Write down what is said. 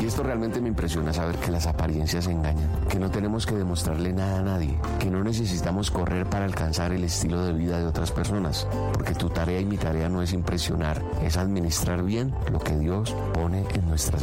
Y esto realmente me impresiona, saber que las apariencias engañan, que no tenemos que demostrarle nada a nadie, que no necesitamos correr para alcanzar el estilo de vida de otras personas, porque tu tarea y mi tarea no es impresionar, es administrar bien lo que Dios pone en nuestras